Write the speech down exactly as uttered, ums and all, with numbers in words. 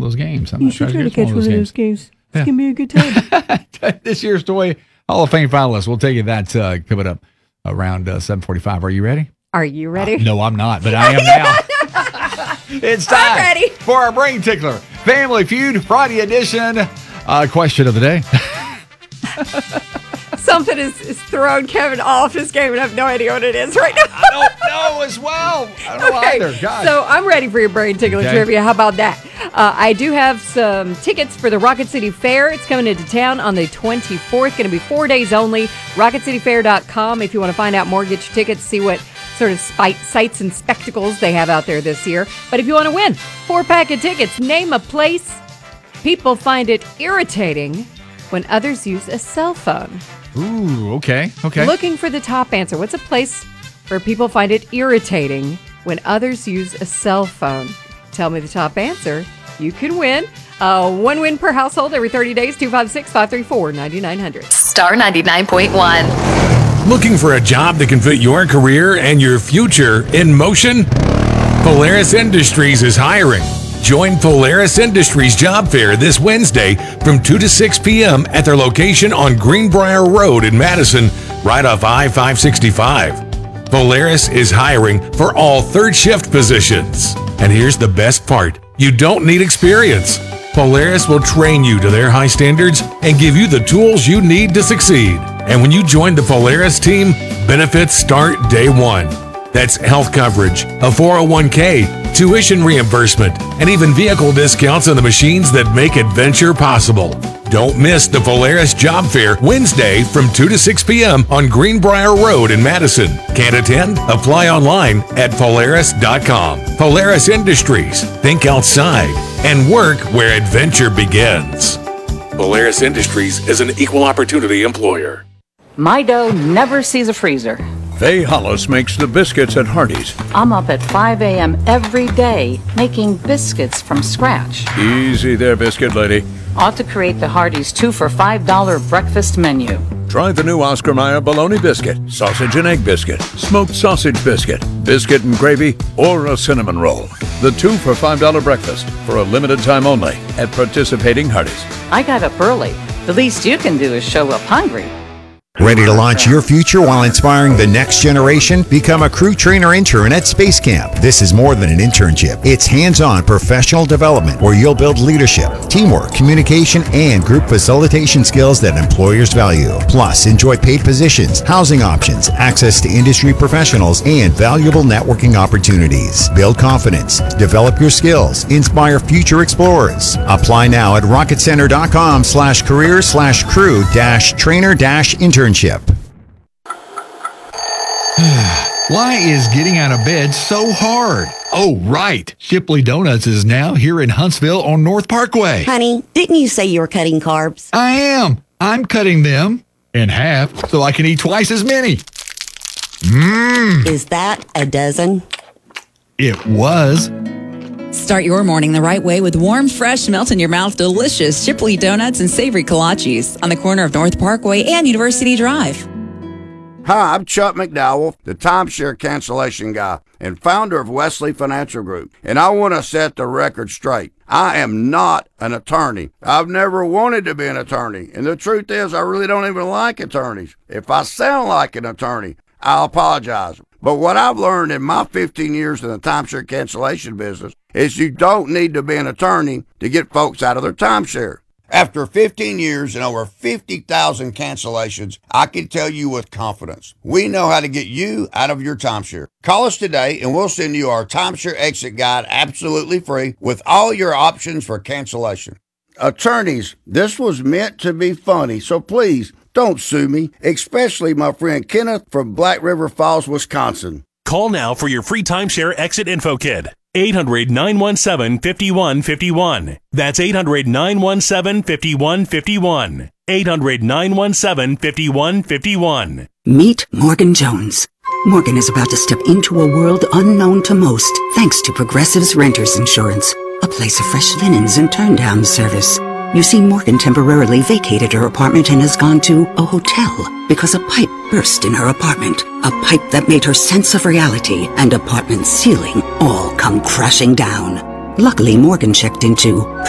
those games. I'm You not should sure try to catch one of those games. It's Yeah. going to be a good time. This year's Toy Hall of Fame finalists. We'll take you that uh, coming up around uh, seven forty-five. Are you ready? Are you ready? Uh, no, I'm not, but I am now. It's time I'm ready. for our Brain Tickler Family Feud Friday edition. Uh, question of the day. Something is, is throwing Kevin off his game, and I have no idea what it is right now. I don't know as well. I don't know Okay, either. Gosh. so I'm ready for your brain tickler Okay. trivia. How about that? Uh, I do have some tickets for the Rocket City Fair. It's coming into town on the twenty-fourth. Going to be four days only. rocket city fair dot com if you want to find out more, get your tickets, see what sort of spite, sights and spectacles they have out there this year. But if you want to win four pack of tickets, name a place people find it irritating when others use a cell phone. Ooh, okay, okay. Looking for the top answer. What's a place where people find it irritating when others use a cell phone? Tell me the top answer. You can win. Uh, one win per household every thirty days. two five six, five three four, nine nine zero zero. Star ninety-nine point one. Looking for a job that can fit your career and your future in motion? Polaris Industries is hiring. Join Polaris Industries Job Fair this Wednesday from two to six p.m. at their location on Greenbrier Road in Madison, right off I five sixty-five. Polaris is hiring for all third shift positions. And here's the best part. You don't need experience. Polaris will train you to their high standards and give you the tools you need to succeed. And when you join the Polaris team, benefits start day one. That's health coverage, a four oh one k, tuition reimbursement, and even vehicle discounts on the machines that make adventure possible. Don't miss the Polaris Job Fair Wednesday from two to six p.m. on Greenbrier Road in Madison. Can't attend? Apply online at Polaris dot com. Polaris Industries. Think outside and work where adventure begins. Polaris Industries is an equal opportunity employer. My dough never sees a freezer. Faye Hollis makes the biscuits at Hardee's. I'm up at five a.m. every day making biscuits from scratch. Easy there, biscuit lady. Ought to create the Hardee's two for five dollar breakfast menu. Try the new Oscar Mayer bologna biscuit, sausage and egg biscuit, smoked sausage biscuit, biscuit and gravy, or a cinnamon roll. The two for five dollar breakfast for a limited time only at participating Hardee's. I got up early. The least you can do is show up hungry. Ready to launch your future while inspiring the next generation? Become a crew trainer intern at Space Camp. This is more than an internship. It's hands-on professional development where you'll build leadership, teamwork, communication, and group facilitation skills that employers value. Plus, enjoy paid positions, housing options, access to industry professionals, and valuable networking opportunities. Build confidence, develop your skills, inspire future explorers. Apply now at rocketcenter.com slash career slash crew dash trainer dash internship. Why is getting out of bed so hard? Oh, right. Shipley Donuts is now here in Huntsville on North Parkway. Honey, didn't you say you were cutting carbs? I am. I'm cutting them in half so I can eat twice as many. Mmm. Is that a dozen? It was. Start your morning the right way with warm, fresh, melt-in-your-mouth, delicious Shipley Donuts and savory kolaches on the corner of North Parkway and University Drive. Hi, I'm Chuck McDowell, the timeshare cancellation guy and founder of Wesley Financial Group, and I want to set the record straight. I am not an attorney. I've never wanted to be an attorney, and the truth is I really don't even like attorneys. If I sound like an attorney, I'll apologize. But what I've learned in my fifteen years in the timeshare cancellation business is you don't need to be an attorney to get folks out of their timeshare. After fifteen years and over fifty thousand cancellations, I can tell you with confidence, we know how to get you out of your timeshare. Call us today and we'll send you our timeshare exit guide absolutely free with all your options for cancellation. Attorneys, this was meant to be funny, so please don't sue me, especially my friend Kenneth from Black River Falls, Wisconsin. Call now for your free timeshare exit info kit. eight hundred, nine one seven, five one five one. That's eight hundred, nine one seven, five one five one. eight hundred, nine one seven, five one five one. Meet Morgan Jones. Morgan is about to step into a world unknown to most, thanks to Progressive's Renters Insurance, a place of fresh linens and turn-down service. You see, Morgan temporarily vacated her apartment and has gone to a hotel because a pipe burst in her apartment. A pipe that made her sense of reality and apartment ceiling all come crashing down. Luckily, Morgan checked into